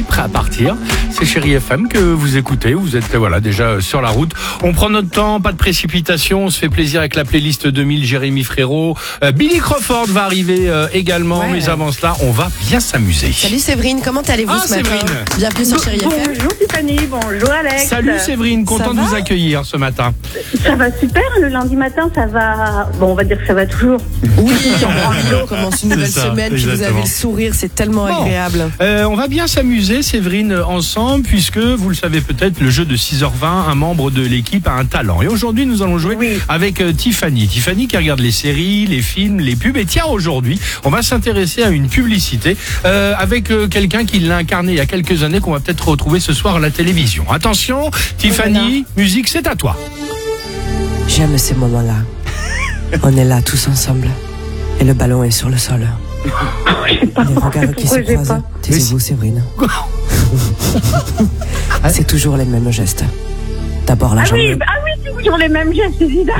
pareil, prêt à partir. C'est Chérie FM que vous écoutez. Vous êtes déjà sur la route. On prend notre temps, pas de précipitation. On se fait plaisir avec la playlist 2000 Jérémy Frérot. Billy Crawford va arriver également. Ouais. Mais avant cela, on va bien s'amuser. Salut Séverine, comment allez-vous ce matin? Séverine. Bienvenue sur Chérie FM. Bonjour Tiffany, bonjour Alex. Salut Séverine, content de vous accueillir ce matin. Ça va super, le lundi matin ça va... Bon, on va dire que ça va toujours. Oui, on commence une nouvelle semaine, puis vous avez le sourire, c'est tellement agréable. On va bien s'amuser Séverine ensemble, puisque vous le savez peut-être, le jeu de 6h20, un membre de l'équipe a un talent. Et aujourd'hui nous allons jouer avec Tiffany. Tiffany qui regarde les séries, les films, les pubs. Et tiens, aujourd'hui, on va s'intéresser à une publicité avec quelqu'un qui l'a incarné il y a quelques années, qu'on va peut-être retrouver ce soir à la télévision. Attention, Tiffany, musique, c'est à toi. J'aime ces moments-là. On est là tous ensemble. Et le ballon est sur le sol. Les regards qui se croisent. Taisez-vous, Séverine. C'est toujours les mêmes gestes. D'abord la jambe. C'est toujours les mêmes gestes, évidemment.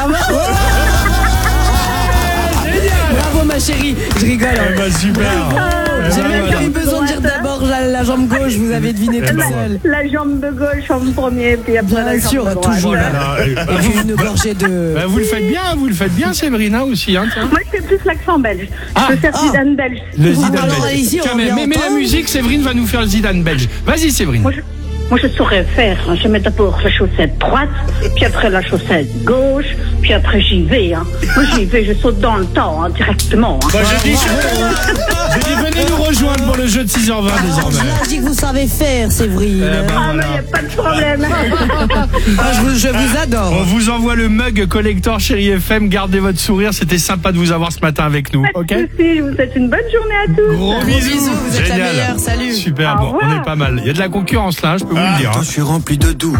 Bravo ma chérie, je rigole. Super. J'ai même pas eu besoin de dire d'abord la jambe gauche, vous avez deviné tout seul. La jambe gauche en premier, puis après la jambe droite. Toujours. Et puis une gorgée de... Vous le faites bien Séverine aussi. Hein, moi je fais plus l'accent belge. Je fais Zidane belge. Le Zidane belge. Mais la musique, Séverine va nous faire le Zidane belge. Vas-y Séverine. Moi, je saurais faire. Je mets d'abord la chaussette droite, puis après la chaussette gauche, puis après j'y vais. Moi, j'y vais, je saute dans le temps, directement. Je dis, venez nous rejoindre pour le jeu de 6h20 désormais. Je dis que vous savez faire, Séverine. Mais il n'y a pas de problème. Je vous adore. On vous envoie le mug collector Chérie FM. Gardez votre sourire. C'était sympa de vous avoir ce matin avec nous. Ok. Je vous souhaite une bonne journée à tous. Gros bisous. Vous êtes la meilleure. Salut. Super. Bon, on est pas mal. Il y a de la concurrence là, je peux vous le dire. Je suis rempli de doux.